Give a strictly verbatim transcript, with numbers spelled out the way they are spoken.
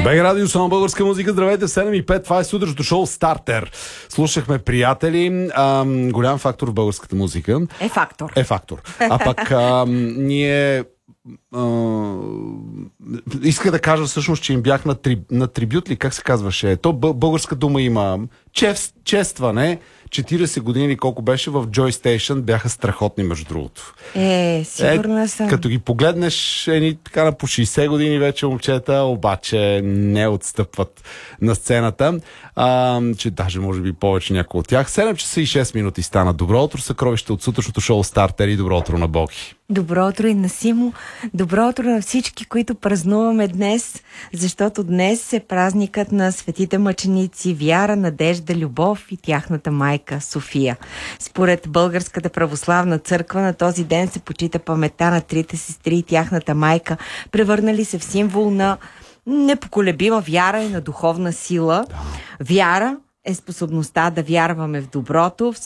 БГ Радио, само българска музика. Здравейте, в седем и пет. Това е сутрешното шоу Стартер. Слушахме приятели. Ам, голям фактор в българската музика. Е фактор. Е фактор. А пък ам, ние... иска да кажа всъщност, че им бях на, три, на трибют ли, как се казваше? То българска дума има чест, честване. четирийсет години, колко беше в Joy Station, бяха страхотни, между другото. Е, сигурна е, съм. Като ги погледнеш, едни така на по шейсет години вече момчета, обаче не отстъпват на сцената. А, че даже може би повече някои от тях. седем часа и шест минути стана. Добро утро, съкровище от сутрешното шоу Стартер, и добро утро на Боги. Добро утро и на Симо. Добро утро на всички, които празнуваме днес, защото днес е празникът на светите мъченици Вяра, Надежда, Любов и тяхната майка София. Според Българската православна църква на този ден се почита паметта на трите сестри и тяхната майка, превърнали се в символ на непоколебима вяра и на духовна сила. Вяра е способността да вярваме в доброто, в